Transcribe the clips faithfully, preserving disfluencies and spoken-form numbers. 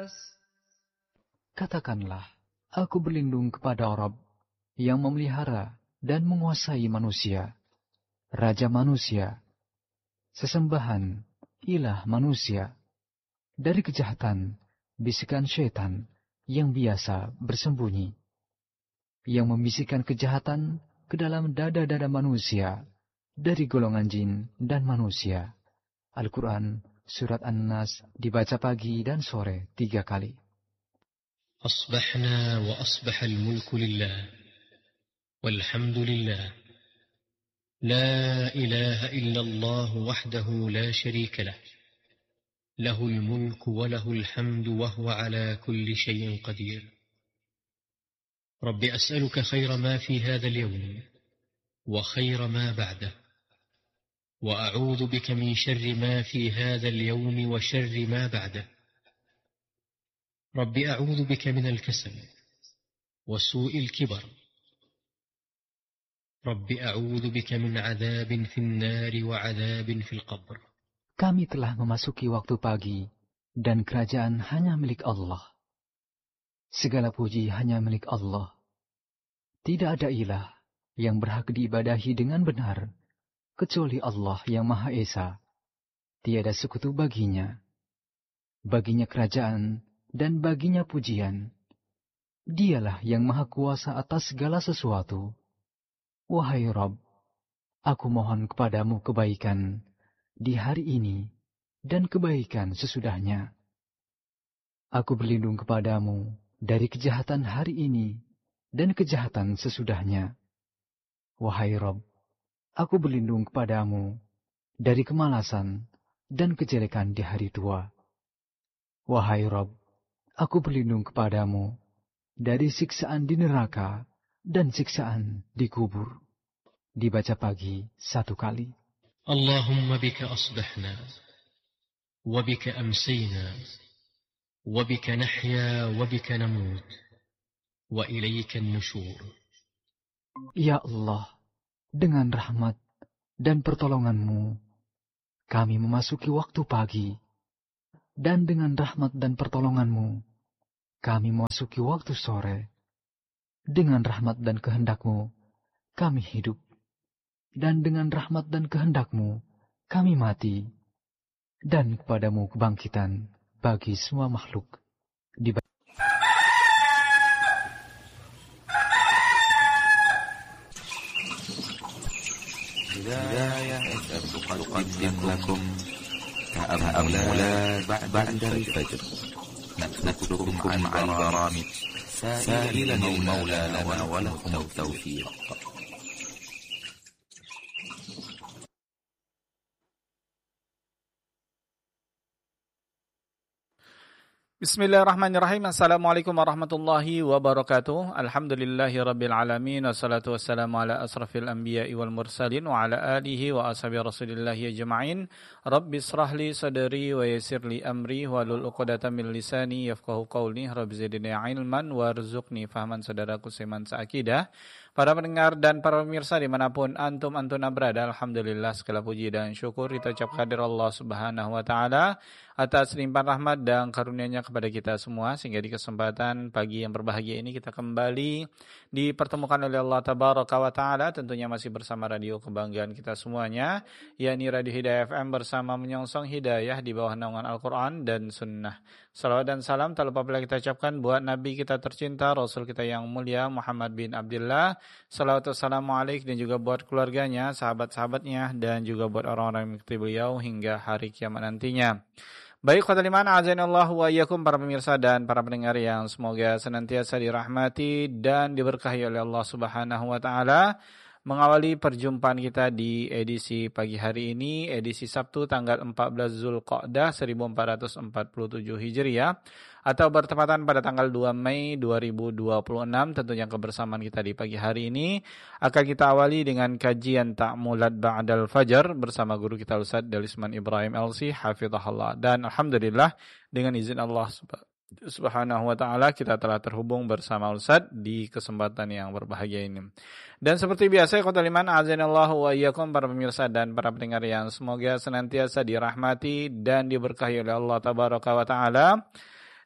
Katakanlah, aku berlindung kepada Rabb yang memelihara dan menguasai manusia, Raja manusia, sesembahan, ilah manusia, dari kejahatan, bisikan syaitan yang biasa bersembunyi, yang membisikkan kejahatan ke dalam dada-dada manusia, dari golongan jin dan manusia. Al-Quran, Surat An-Nas, dibaca pagi dan sore tiga kali. أصبحنا وأصبح الملك لله والحمد لله لا إله إلا الله وحده لا شريك له له الملك وله الحمد وهو على كل شيء قدير رب أسألك خير ما في هذا اليوم وخير ما بعده وأعوذ بك من شر ما في هذا اليوم وشر ما بعده رب أعوذ بك من الكسل وسوء الكبر رب أعوذ بك من عذاب في النار وعذاب في القبر. Kami telah memasuki waktu pagi, dan kerajaan hanya milik Allah. Segala puji hanya milik Allah. Tidak ada ilah yang berhak diibadahi dengan benar, kecuali Allah yang Maha Esa. Tiada sekutu baginya. Baginya kerajaan, dan baginya pujian. Dialah yang Maha Kuasa atas segala sesuatu. Wahai Rabb, aku mohon kepadamu kebaikan di hari ini dan kebaikan sesudahnya. Aku berlindung kepadamu dari kejahatan hari ini dan kejahatan sesudahnya. Wahai Rabb, aku berlindung kepadamu dari kemalasan dan kejelekan di hari tua. Wahai Rabb, aku berlindung kepadamu dari siksaan di neraka dan siksaan di kubur. Dibaca pagi satu kali. Allahumma bika asbahna, wa bika amsayna, wa bika nahya, wa bika namut, wa ilayka an-nushur. Ya Allah, dengan rahmat dan pertolonganmu, kami memasuki waktu pagi. Dan dengan rahmat dan pertolonganmu, kami memasuki waktu sore. Dengan rahmat dan kehendakmu, kami hidup. Dan dengan rahmat dan kehendakmu, kami mati. Dan kepadamu kebangkitan bagi semua makhluk. Di Hidayah tuqaddim lakum ta'ammula ba'da al-fajr natlukum ma'al baramij sa'ilan al-mawla lana wa lakum at-tawfiq. Bismillahirrahmanirrahim. Assalamualaikum warahmatullahi wabarakatuh. Alhamdulillahi rabbil alamin. Wassalatu wassalamu ala asrafil anbiya'i wal mursalin wa ala alihi wa ashabi rasulillahi ajma'in. Rabbi israhli sadri wa yassirli amri wahlul 'uqdatam min lisani yafqahu qawli. Rabbi zidni ilman warzuqni fahman. Saudaraku seiman seakidah, para pendengar dan para pemirsa dimanapun antum antuna berada, alhamdulillah segala puji dan syukur kita ucapkan kepada Allah Subhanahu wa taala atas limpahan rahmat dan karunia-Nya kepada kita semua, sehingga di kesempatan pagi yang berbahagia ini kita kembali dipertemukan oleh Allah Tabaraka wa Ta'ala, tentunya masih bersama radio kebanggaan kita semuanya, yakni Radio Hidayah F M, bersama menyongsong hidayah di bawah naungan Al-Quran dan Sunnah. Salawat dan salam tak lupa pula kita ucapkan buat Nabi kita tercinta, Rasul kita yang mulia Muhammad bin Abdullah. Salawat wassalamu alaih, dan juga buat keluarganya, sahabat-sahabatnya, dan juga buat orang-orang yang mengikuti beliau hingga hari kiamat nantinya. Baik, khotul iman, azainallahu wa iyyakum, para pemirsa dan para pendengar yang semoga senantiasa dirahmati dan diberkahi oleh Allah Subhanahu wa taala. Mengawali perjumpaan kita di edisi pagi hari ini, edisi Sabtu tanggal empat belas Zulqa'dah seribu empat ratus empat puluh tujuh Hijriah, atau bertepatan pada tanggal dua Mei dua ribu dua puluh enam. Tentunya kebersamaan kita di pagi hari ini akan kita awali dengan kajian Ta'mulat Ba'dal Fajar bersama guru kita Ustaz Dalisman Ibrahim L C hafizahullah. Dan alhamdulillah dengan izin Allah Subhanahu wa ta'ala kita telah terhubung bersama Ustaz di kesempatan yang berbahagia ini. Dan seperti biasa, ikhwatal iman, azainallahu wa iyyakum, para pemirsa dan para pendengar yang semoga senantiasa dirahmati dan diberkahi oleh Allah Tabaraka wa ta'ala.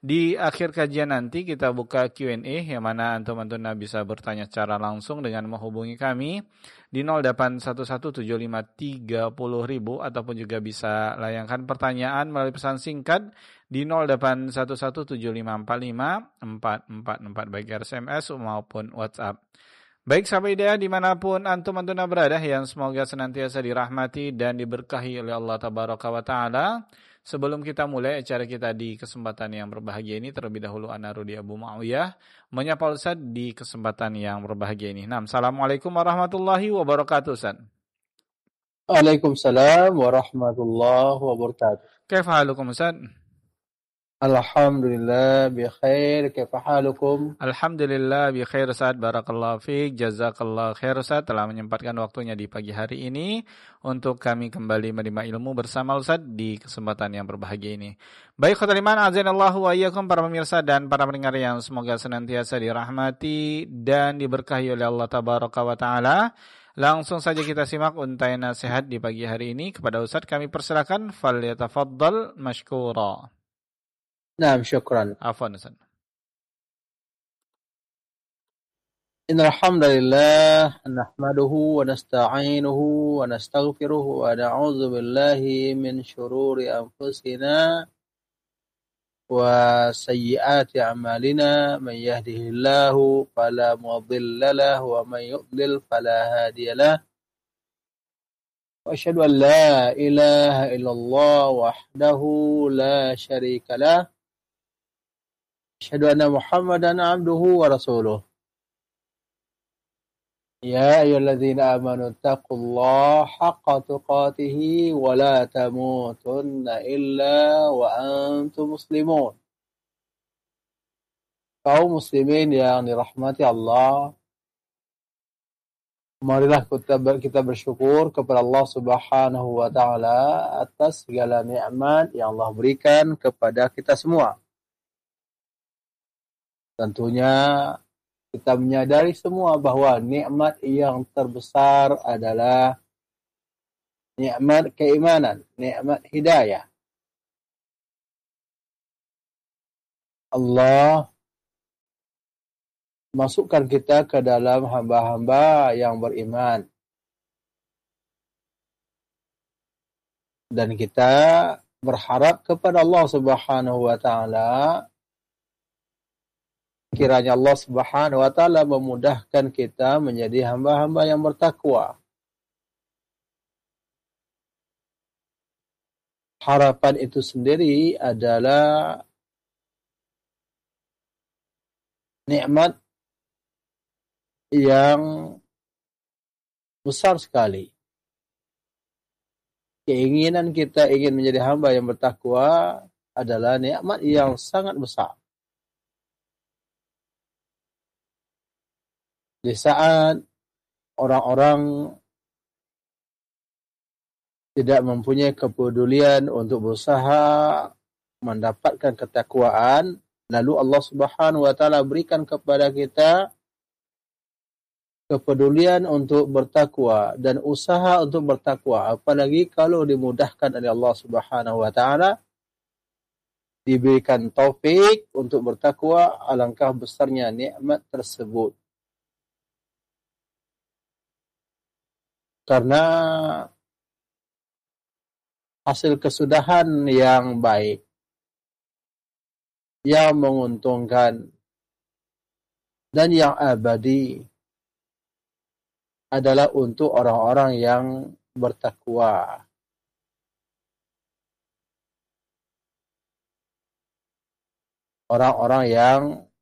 Di akhir kajian nanti kita buka Q and A yang mana antum-antum bisa bertanya secara langsung dengan menghubungi kami di nol delapan satu satu tujuh lima tiga nol ribu ataupun juga bisa layangkan pertanyaan melalui pesan singkat di nol delapan satu satu tujuh lima empat lima empat empat empat baik S M S maupun WhatsApp. Baik sahabat Hidayah dimanapun antum-antum berada yang semoga senantiasa dirahmati dan diberkahi oleh Allah Tabaraka wa Ta'ala. Sebelum kita mulai acara kita di kesempatan yang berbahagia ini, terlebih dahulu ana Rudi Abu Muawiyah menyapa Ustaz di kesempatan yang berbahagia ini. Nah, Assalamualaikum warahmatullahi wabarakatuh, Ustaz. Waalaikumsalam warahmatullahi wabarakatuh. Kaifa halukum, Ustaz? Alhamdulillah bi khair, kaifa halukum? Alhamdulillah bi khair, Ustaz. Barakallahu fiik, jazakallahu khair, Ustaz, telah menyempatkan waktunya di pagi hari ini untuk kami kembali menerima ilmu bersama Ustaz di kesempatan yang berbahagia ini. Baik khotul iman, azanallahu wa iyyakum para pemirsa dan para pendengar yang semoga senantiasa dirahmati dan diberkahi oleh Allah Tabaraka wa Ta'ala. Langsung saja kita simak untai nasihat di pagi hari ini kepada Ustaz. Kami persilakan, fal yatafaddal mashkura. Naam, syukran. Afwan, Ustaz. Innal hamdalillah nahmaduhu wa nasta'inuhu wa nastaghfiruhu wa na'udzu billahi min shururi anfusina wa sayyiati a'malina man yahdihillahu fala mudilla lahu wa man yudlil fala hadiya lahu. Wa asyhadu an la ilaha illallah wahdahu la syarika lah. Asyhadu anna Muhammadan abduhu wa rasuluh. Ya ayyuhalladzina amanu taqullaha haqqa tuqatih wa la tamutunna illa wa antum muslimun. Kaum muslimin yang dirahmati Allah, marilah kita bersyukur kepada Allah Subhanahu wa Ta'ala atas segala nikmat yang Allah berikan kepada kita semua. Tentunya kita menyadari semua bahwa nikmat yang terbesar adalah nikmat keimanan, nikmat hidayah. Allah masukkan kita ke dalam hamba-hamba yang beriman. Dan kita berharap kepada Allah Subhanahu wa Ta'ala kiranya Allah Subhanahu wa Ta'ala memudahkan kita menjadi hamba-hamba yang bertakwa. Harapan itu sendiri adalah nikmat yang besar sekali. Keinginan kita ingin menjadi hamba yang bertakwa adalah nikmat yang sangat besar. Di saat orang-orang tidak mempunyai kepedulian untuk berusaha mendapatkan ketakwaan, lalu Allah Subhanahu wa Ta'ala berikan kepada kita kepedulian untuk bertakwa dan usaha untuk bertakwa, apalagi kalau dimudahkan oleh Allah Subhanahu wa Ta'ala, diberikan taufik untuk bertakwa, alangkah besarnya nikmat tersebut. Karena hasil kesudahan yang baik, yang menguntungkan, dan yang abadi adalah untuk orang-orang yang bertakwa. Orang-orang yang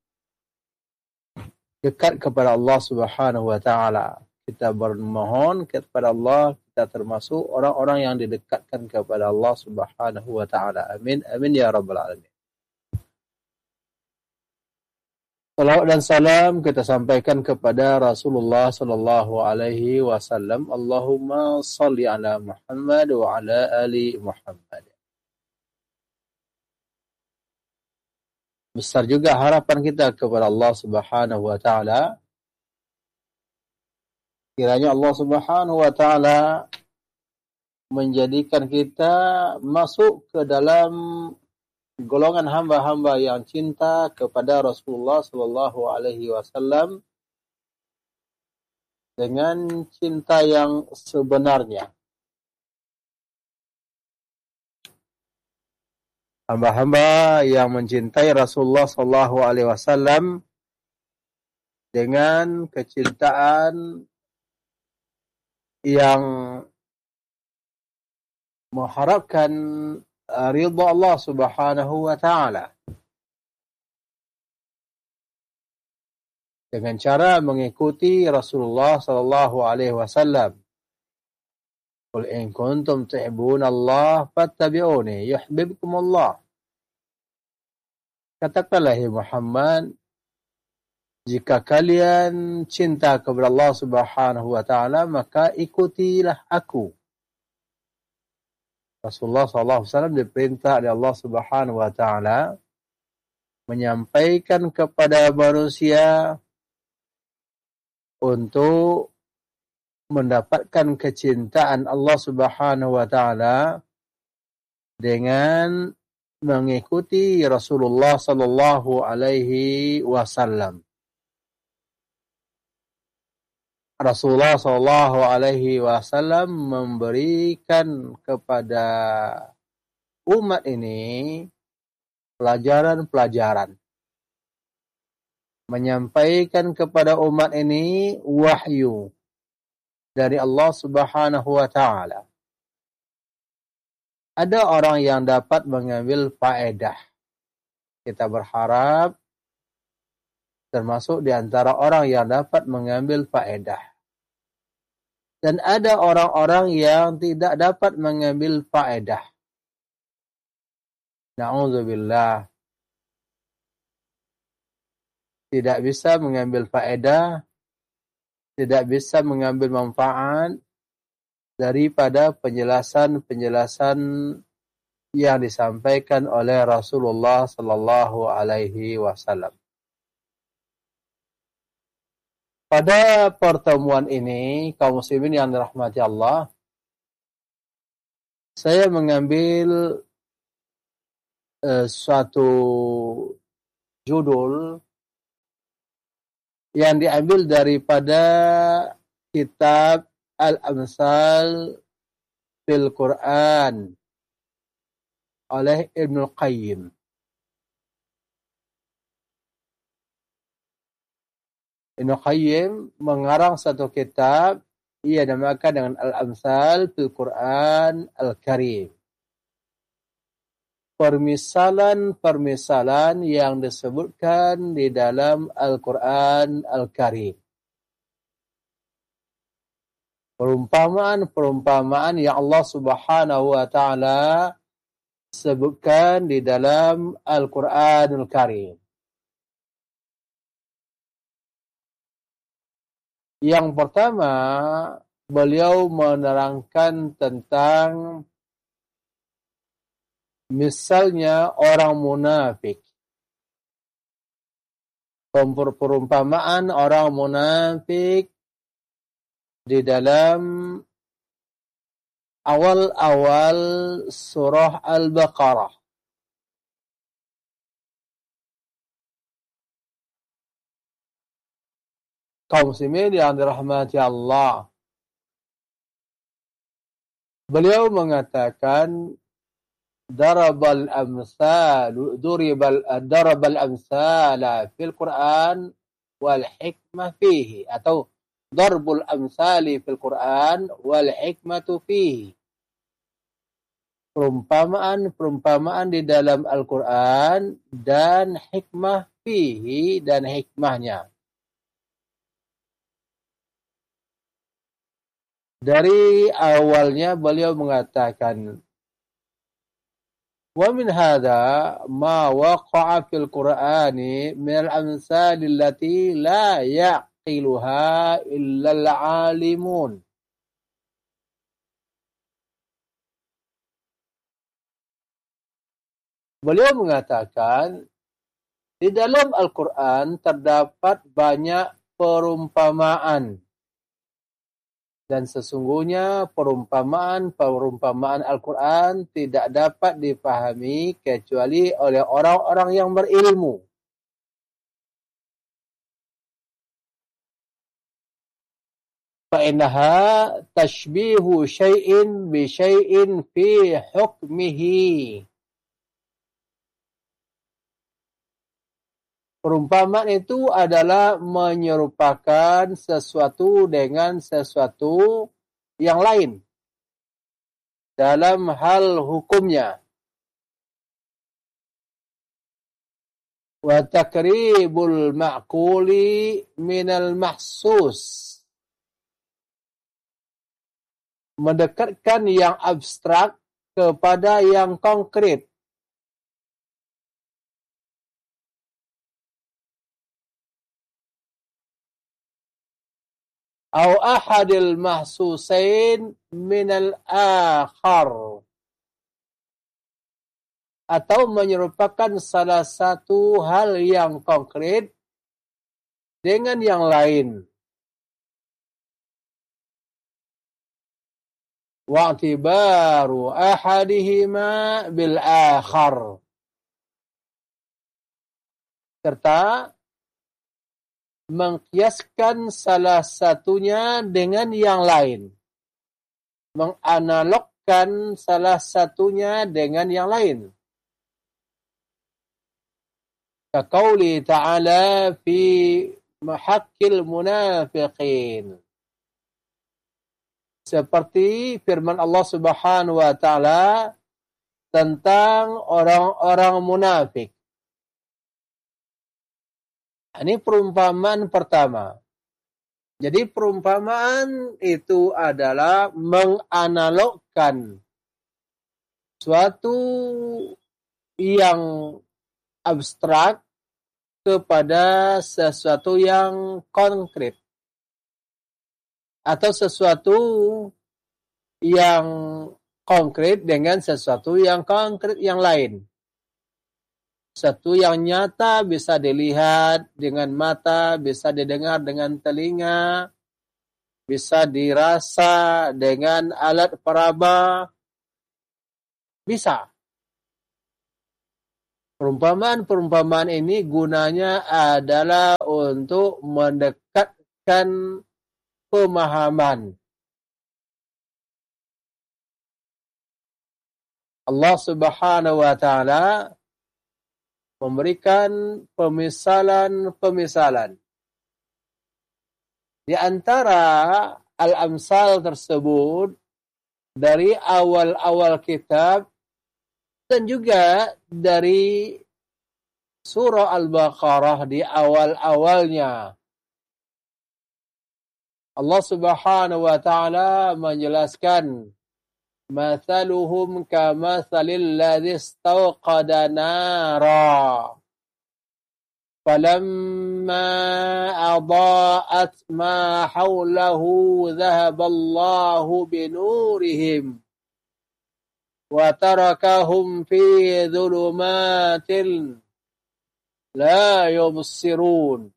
dekat kepada Allah Subhanahu wa Ta'ala. Kita bermohon kepada Allah, kita termasuk orang-orang yang didekatkan kepada Allah Subhanahu wa Ta'ala. Amin, amin ya rabbal alamin. Salawat dan salam kita sampaikan kepada Rasulullah sallallahu alaihi wasallam. Allahumma salli ala Muhammad wa ala ali Muhammad. Besar juga harapan kita kepada Allah Subhanahu wa Ta'ala. Kiranya Allah Subhanahu wa Ta'ala menjadikan kita masuk ke dalam golongan hamba-hamba yang cinta kepada Rasulullah Sallallahu Alaihi Wasallam dengan cinta yang sebenarnya. Hamba-hamba yang mencintai Rasulullah Sallallahu Alaihi Wasallam dengan kecintaan yang mengharapkan ridha Allah Subhanahu wa taala dengan cara mengikuti Rasulullah sallallahu alaihi wasallam. Qul in kuntum tuhibbuna Allah fattabi'uni yuhibbukum Allah. Katakanlah hai Muhammad, jika kalian cinta kepada Allah Subhanahu wa taala, maka ikutilah aku. Rasulullah sallallahu alaihi wasallam diperintah oleh Allah Subhanahu wa taala menyampaikan kepada manusia untuk mendapatkan kecintaan Allah Subhanahu wa taala dengan mengikuti Rasulullah sallallahu alaihi wasallam. Rasulullah sallallahu alaihi wasallam memberikan kepada umat ini pelajaran-pelajaran. Menyampaikan kepada umat ini wahyu dari Allah Subhanahu wa taala. Ada orang yang dapat mengambil faedah. Kita berharap termasuk di antara orang yang dapat mengambil faedah. Dan ada orang-orang yang tidak dapat mengambil faedah. Na'udzubillah. Tidak bisa mengambil faedah, tidak bisa mengambil manfaat daripada penjelasan-penjelasan yang disampaikan oleh Rasulullah sallallahu alaihi wasallam. Pada pertemuan ini, kaum muslimin yang dirahmati Allah, saya mengambil uh, suatu judul yang diambil daripada kitab Al-Amsal fil Quran oleh Ibnul Qayyim. Ibnu Qayyim mengarang satu kitab, ia namakan dengan Al-Amsal fil Quran Al-Karim. Permisalan-permisalan yang disebutkan di dalam Al-Quran Al-Karim. Perumpamaan-perumpamaan yang Allah Subhanahu wa taala sebutkan di dalam Al-Quran Al-Karim. Yang pertama, beliau menerangkan tentang misalnya orang munafik. Perumpamaan orang munafik di dalam awal-awal surah Al-Baqarah. Kaum muslimin yang dirahmati Allah. Beliau mengatakan darabal amsal duribal darabal amsala fil Quran wal hikmah fihi, atau darbul amsali fil Quran wal hikmatu fihi. Perumpamaan-perumpamaan di dalam Al-Quran dan hikmah fihi, dan hikmahnya. Dari awalnya beliau mengatakan, wa min hadha ma waqa'a fil Qur'ani min al-amsal allati la yaqiluha illa al-alimun. Beliau mengatakan, di dalam Al-Quran terdapat banyak perumpamaan Dan sesungguhnya perumpamaan-perumpamaan Al-Quran tidak dapat dipahami kecuali oleh orang-orang yang berilmu. فَإِنَّهَا تَشْبِيهُ شَيْءٍ بِشَيْءٍ فِي حُكْمِهِ. Perumpamaan itu adalah menyerupakan sesuatu dengan sesuatu yang lain dalam hal hukumnya. Wa takribul ma'quli minal mahsus. Mendekatkan yang abstrak kepada yang konkret. Au ahadil mahsusain minal akhar. Atau menyerupakan salah satu hal yang konkret dengan yang lain. Wa'tibaru ahadihima bil akhar. Serta mengkiaskan salah satunya dengan yang lain. Menganalogkan salah satunya dengan yang lain. Kaqauli ta'ala fi mahaqqil munafiqin. Seperti firman Allah Subhanahu wa taala tentang orang-orang munafik. Ini perumpamaan pertama. Jadi perumpamaan itu adalah menganalogkan suatu yang abstrak kepada sesuatu yang konkret. Atau sesuatu yang konkret dengan sesuatu yang konkret yang lain. Satu yang nyata bisa dilihat dengan mata, bisa didengar dengan telinga, bisa dirasa dengan alat peraba, bisa. Perumpamaan-perumpamaan ini gunanya adalah untuk mendekatkan pemahaman. Allah Subhanahu wa taala memberikan pemisalan-pemisalan. Di antara al-amsal tersebut dari awal-awal kitab dan juga dari surah Al-Baqarah di awal-awalnya. Allah Subhanahu wa taala menjelaskan mathaluhum kamathalil ladzi istawqada nara falamma adaa'at ma hawlahu dhahaballahu binurihim wa tarakahum fi dhulumatin la yubsirun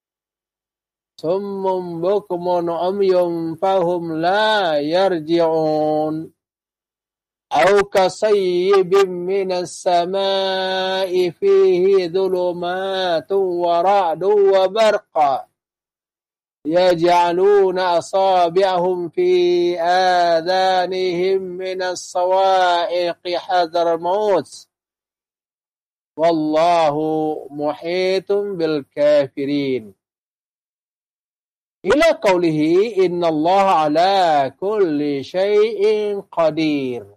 summun bukmun umyun fahum la yarji'un أو كصيب من السماء فيه ظلمات ورعد وبرق يجعلون أصابعهم في آذانهم من الصواعق حذر الموت والله محيط بالكافرين إلى قوله إن الله على كل شيء قدير.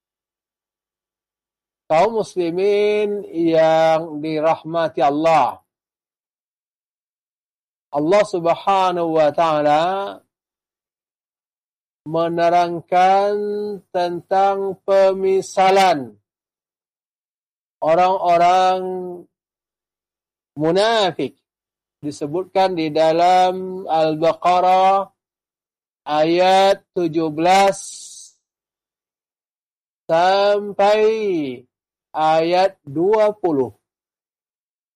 Kaum muslimin yang dirahmati Allah. Allah Subhanahu wa taala menerangkan tentang pemisalan orang-orang munafik. Disebutkan di dalam Al-Baqarah ayat tujuh belas sampai ayat dua puluh.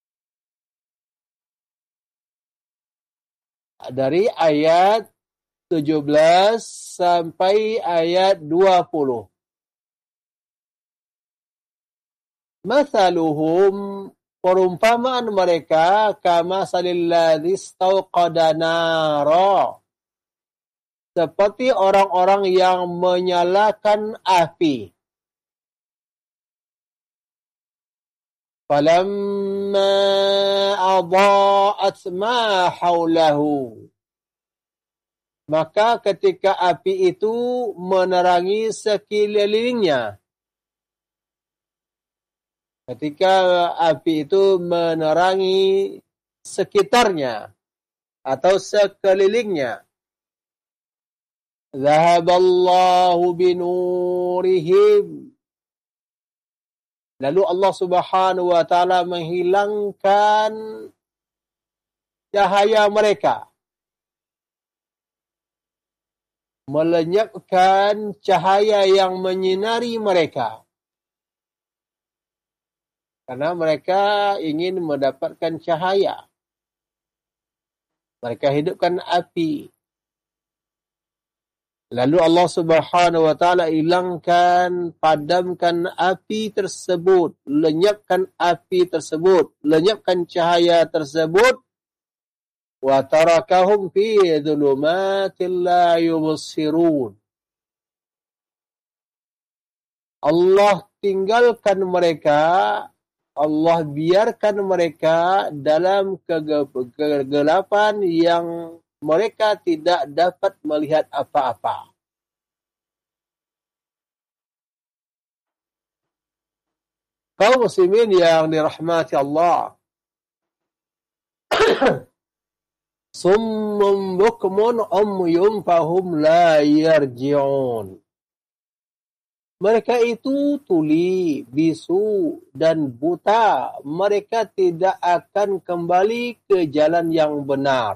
Dari ayat tujuh belas sampai ayat dua puluh. Mathaluhum, perumpamaan mereka, kama salilladzi istauqada nara, seperti orang-orang yang menyalakan api. Falamma adha'at ma haulahu, maka ketika api itu menerangi sekelilingnya, ketika api itu menerangi sekitarnya atau sekelilingnya, Zahaballahu binurihim, lalu Allah Subhanahu wa taala menghilangkan cahaya mereka, melenyapkan cahaya yang menyinari mereka. Karena mereka ingin mendapatkan cahaya. Mereka hidupkan api. Lalu Allah Subhanahu wa taala hilangkan, padamkan api tersebut, lenyapkan api tersebut, lenyapkan cahaya tersebut. Wa tarakahum fi dhulumatin la yubsirun. Allah tinggalkan mereka, Allah biarkan mereka dalam kegelapan yang mereka tidak dapat melihat apa-apa. Kaum muslimin yang dirahmati Allah, summun bukmun umyun fahum la yarji'un. Mereka itu tuli, bisu, dan buta. Mereka tidak akan kembali ke jalan yang benar.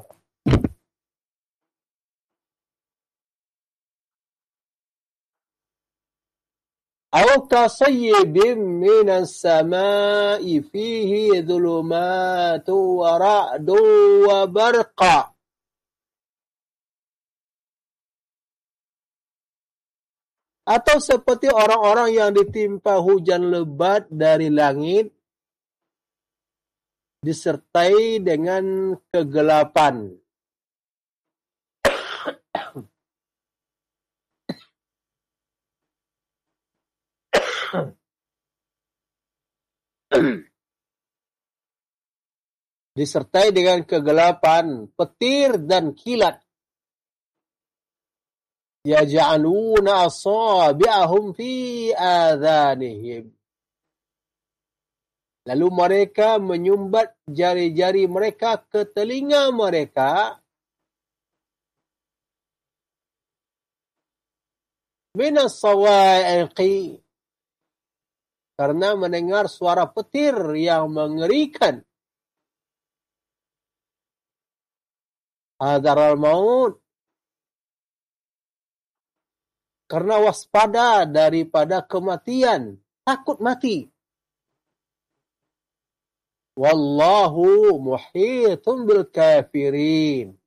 Aw kasayyibin minas sama'i fihi dhulumatu wa ra'du wa barqa. Atau seperti orang-orang yang ditimpa hujan lebat dari langit, disertai dengan kegelapan. Disertai dengan kegelapan, petir dan kilat. Yaj'aluna asabi'ahum fi adhanihim. Lalu mereka menyumbat jari-jari mereka ke telinga mereka. Minas sawa'iqi, karena mendengar suara petir yang mengerikan. Hadaral maut, karena waspada daripada kematian, takut mati. Wallahu muhitun bil kafirin.